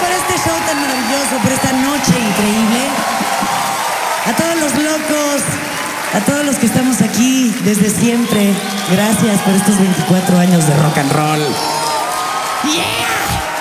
por este show tan maravilloso, por esta noche increíble. A todos los locos, a todos los que estamos aquí desde siempre. Gracias por estos 24 años de rock and roll. ¡Yeah!